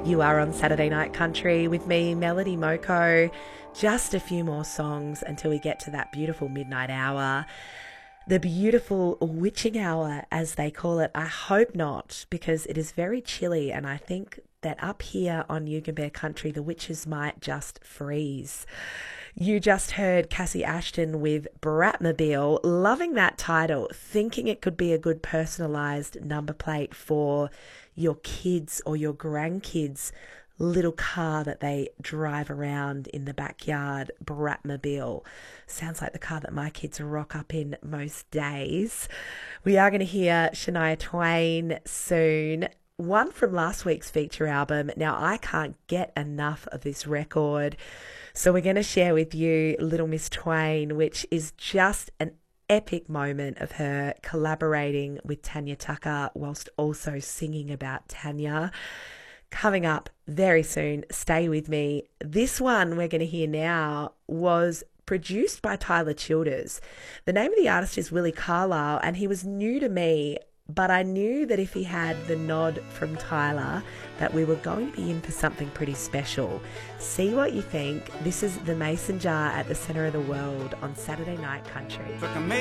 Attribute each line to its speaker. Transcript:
Speaker 1: You are on Saturday Night Country with me, Melody Moko. Just a few more songs until we get to that beautiful midnight hour. The beautiful witching hour, as they call it. I hope not, because it is very chilly, and I think that up here on Yugambeh Country, the witches might just freeze. You just heard Cassie Ashton with Bratmobile. Loving that title, thinking it could be a good personalised number plate for your kids or your grandkids' little car that they drive around in the backyard. Bratmobile sounds like the car that my kids rock up in most days. We are going to hear Shania Twain soon, one from last week's feature album. Now, I can't get enough of this record, so we're going to share with you Little Miss Twain, which is just an epic moment of her collaborating with Tanya Tucker whilst also singing about Tanya. Coming up very soon, stay with me. This one we're going to hear now was produced by Tyler Childers. The name of the artist is Willie Carlisle, and he was new to me, but I knew that if he had the nod from Tyler, that we were going to be in for something pretty special. See what you think. This is the Mason Jar at the Centre of the World on Saturday Night Country.
Speaker 2: Took a